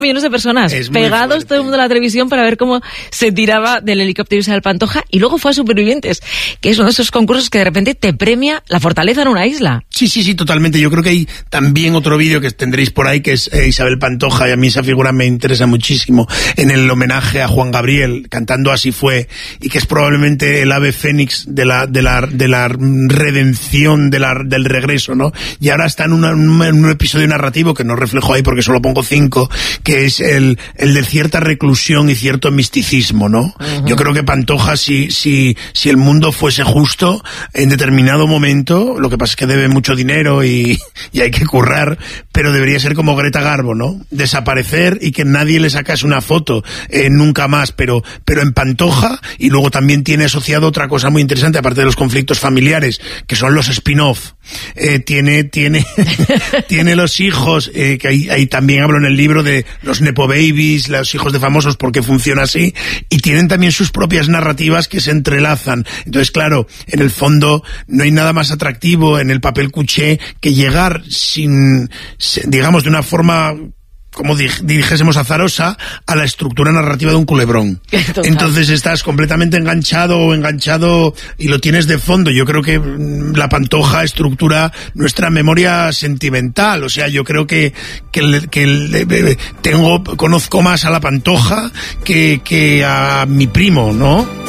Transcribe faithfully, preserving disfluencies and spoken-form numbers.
millones de personas Es muy pegados fuerte. todo el mundo a la televisión para ver cómo se tiraba del helicóptero Isabel Pantoja, y luego fue a Supervivientes, que es uno de esos concursos que de repente te premia la fortaleza en una isla. Sí, sí, sí, totalmente. Yo creo que hay también otro vídeo que tendréis por ahí, que es eh, Isabel Pantoja, y a mí esa figura me interesa muchísimo, en el homenaje a Juan Gabriel, cantando Así fue, y que es probablemente el ave fénix de la de la de la redención, de la, del regreso, ¿no? Y ahora está en, una, en un episodio narrativo que no reflejo ahí porque solo pongo cinco, que es el, el de cierta reclusión y cierto misticismo, ¿no? Uh-huh. Yo creo que Pantoja, si, si, si el mundo fuese justo, en determinado momento, lo que pasa es que debe mucho dinero y, y hay que currar, pero debería ser como Greta Garbo, ¿no? Desaparecer y que nadie le sacase una foto, eh, nunca más, pero, pero en Pantoja, y luego también tiene asociado otra cosa muy interesante, aparte de los conflictos familiares, que son los spin-off. Eh, tiene, tiene, tiene los hijos, eh, que ahí, ahí también hablo en el libro de los nepo babies, los hijos de famosos, porque funciona así, y tienen también sus propias narrativas que se entrelazan. Entonces, claro, en el fondo no hay nada más atractivo en el papel cuché que llegar sin, digamos, de una forma, como dijésemos azarosa, a la estructura narrativa de un culebrón. Total. Entonces estás completamente enganchado o enganchado y lo tienes de fondo. Yo creo que la Pantoja estructura nuestra memoria sentimental. O sea, yo creo que, que, que tengo, conozco más a la Pantoja que, que a mi primo, ¿no?